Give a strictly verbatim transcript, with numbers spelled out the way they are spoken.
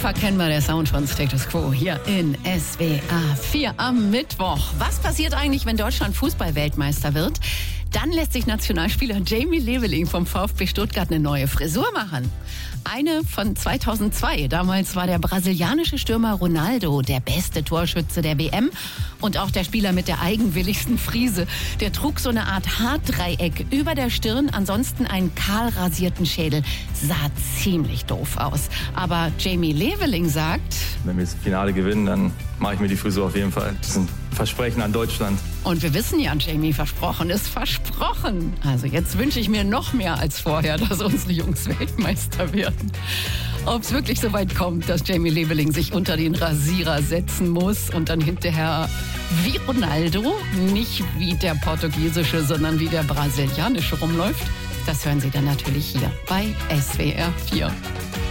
Unverkennbar der Sound von Status Quo hier in S W R vier am Mittwoch. Was passiert eigentlich, wenn Deutschland Fußball-Weltmeister wird? Dann lässt sich Nationalspieler Jamie Leveling vom VfB Stuttgart eine neue Frisur machen. Eine von zweitausendzwei. Damals war der brasilianische Stürmer Ronaldo der beste Torschütze der W M und auch der Spieler mit der eigenwilligsten Frise. Der trug so eine Art Haardreieck über der Stirn, ansonsten einen kahl rasierten Schädel. Sah ziemlich doof aus. Aber Jamie Leveling sagt: Wenn wir das Finale gewinnen, dann mache ich mir die Frisur auf jeden Fall. Das ist ein Versprechen an Deutschland. Und wir wissen ja, Jamie, versprochen ist versprochen. Also jetzt wünsche ich mir noch mehr als vorher, dass unsere Jungs Weltmeister werden. Ob es wirklich so weit kommt, dass Jamie Leveling sich unter den Rasierer setzen muss und dann hinterher wie Ronaldo, nicht wie der portugiesische, sondern wie der brasilianische rumläuft, das hören Sie dann natürlich hier bei S W R vier.